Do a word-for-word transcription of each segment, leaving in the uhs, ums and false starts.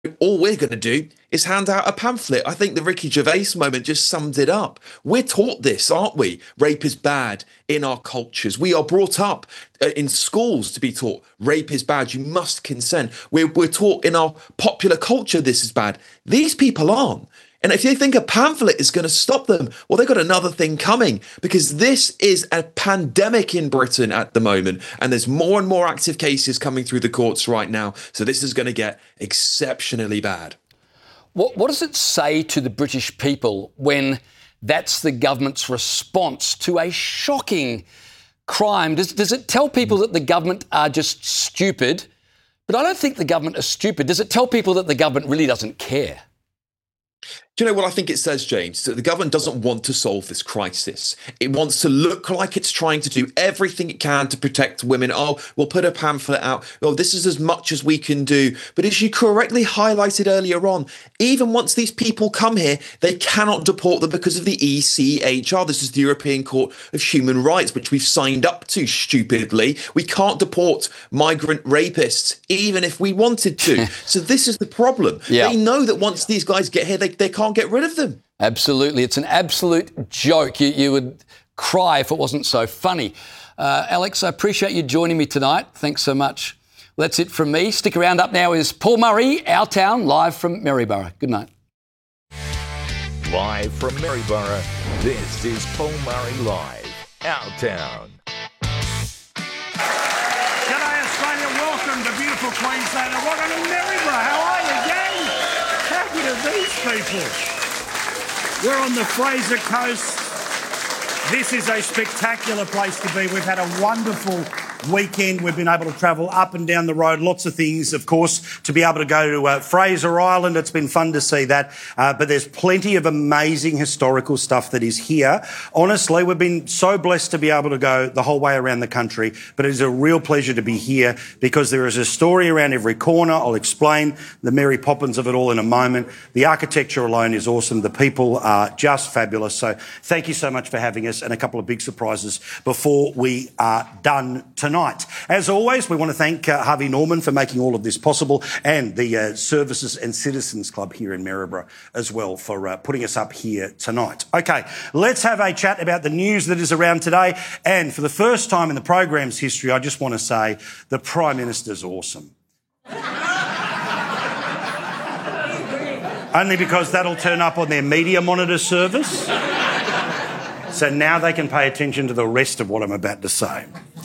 all we're going to do is hand out a pamphlet. I think the Ricky Gervais moment just summed it up. We're taught this, aren't we? Rape is bad in our cultures. We are brought up uh, in schools to be taught rape is bad. You must consent. We're, we're taught in our popular culture this is bad. These people aren't. And if they think a pamphlet is going to stop them, well, they've got another thing coming, because this is a pandemic in Britain at the moment. And there's more and more active cases coming through the courts right now. So this is going to get exceptionally bad. What, what does it say to the British people when that's the government's response to a shocking crime? Does, does it tell people that the government are just stupid? But I don't think the government is stupid. Does it tell people that the government really doesn't care? Do you know what I think it says, James? That the government doesn't want to solve this crisis. It wants to look like it's trying to do everything it can to protect women. Oh, we'll put a pamphlet out. Oh, this is as much as we can do. But as you correctly highlighted earlier on, even once these people come here, they cannot deport them because of the E C H R. This is the European Court of Human Rights, which we've signed up to stupidly. We can't deport migrant rapists, even if we wanted to. So this is the problem. Yeah. They know that once these guys get here, they, they can't get rid of them. Absolutely. It's an absolute joke. You, you would cry if it wasn't so funny. Uh, Alex, I appreciate you joining me tonight. Thanks so much. Well, that's it from me. Stick around. Up now is Paul Murray, Our Town, live from Maryborough. Good night. Live from Maryborough, this is Paul Murray Live, Our Town. G'day Australia, welcome to beautiful Queensland and welcome to Maryborough. How are you, gang? How good are these people? We're on the Fraser Coast. This is a spectacular place to be. We've had a wonderful weekend. We've been able to travel up and down the road. Lots of things, of course, to be able to go to uh, Fraser Island. It's been fun to see that. Uh, but there's plenty of amazing historical stuff that is here. Honestly, we've been so blessed to be able to go the whole way around the country. But it is a real pleasure to be here because there is a story around every corner. I'll explain the Mary Poppins of it all in a moment. The architecture alone is awesome. The people are just fabulous. So thank you so much for having us, and a couple of big surprises before we are done tonight. Tonight. As always, we want to thank uh, Harvey Norman for making all of this possible, and the uh, Services and Citizens Club here in Maryborough as well for uh, putting us up here tonight. Okay, let's have a chat about the news that is around today. And for the first time in the program's history, I just want to say the Prime Minister's awesome. Only because that'll turn up on their media monitor service. So now they can pay attention to the rest of what I'm about to say.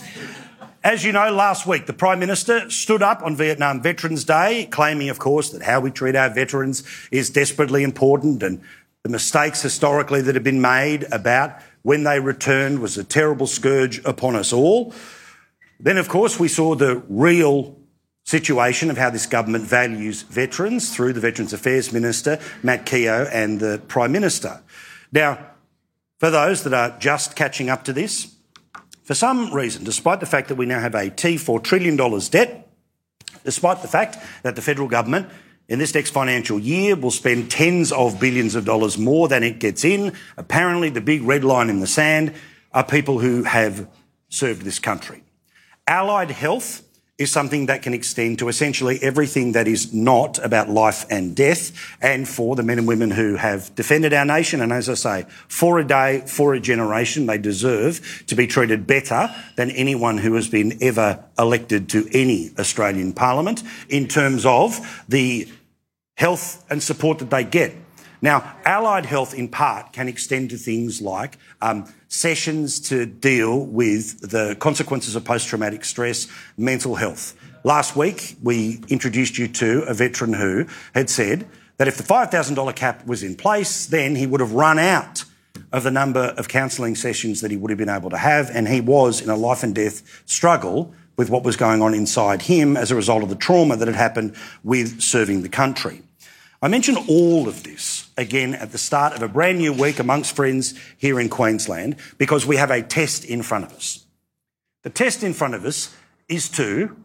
As you know, last week, the Prime Minister stood up on Vietnam Veterans Day, claiming, of course, that how we treat our veterans is desperately important, and the mistakes historically that have been made about when they returned was a terrible scourge upon us all. Then, of course, we saw the real situation of how this government values veterans through the Veterans Affairs Minister, Matt Keogh, and the Prime Minister. Now, for those that are just catching up to this, for some reason, despite the fact that we now have a T four trillion dollars debt, despite the fact that the federal government in this next financial year will spend tens of billions of dollars more than it gets in, apparently the big red line in the sand are people who have served this country. Allied health is something that can extend to essentially everything that is not about life and death, and for the men and women who have defended our nation. And as I say, for a day, for a generation, they deserve to be treated better than anyone who has been ever elected to any Australian Parliament in terms of the health and support that they get. Now, allied health in part can extend to things like um, sessions to deal with the consequences of post-traumatic stress, mental health. Last week, we introduced you to a veteran who had said that if the five thousand dollars cap was in place, then he would have run out of the number of counselling sessions that he would have been able to have, and he was in a life and death struggle with what was going on inside him as a result of the trauma that had happened with serving the country. I mention all of this, again, at the start of a brand new week amongst friends here in Queensland because we have a test in front of us. The test in front of us is to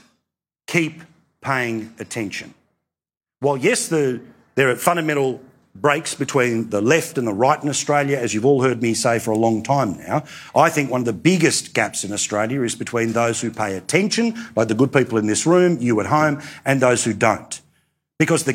keep paying attention. While, yes, the, there are fundamental breaks between the left and the right in Australia, as you've all heard me say for a long time now, I think one of the biggest gaps in Australia is between those who pay attention, like the good people in this room, you at home, and those who don't. because the